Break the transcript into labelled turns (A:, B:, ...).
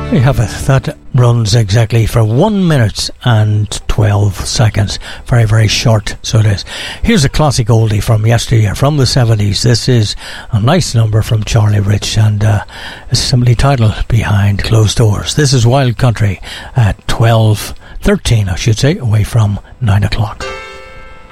A: We have it. That runs exactly for 1 minute and 12 seconds. Very, very short, so it is. Here's a classic oldie from yesteryear, from the 70s. This is a nice number from Charlie Rich, and it's simply titled Behind Closed Doors. This is Wild Country at 12:13, I should say, away from 9 o'clock.